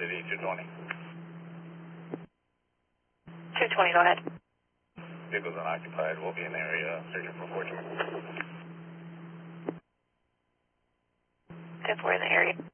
City 220. 220, go ahead. Vehicles unoccupied. We'll be in the area searching for Fortune. 10-4 in the area.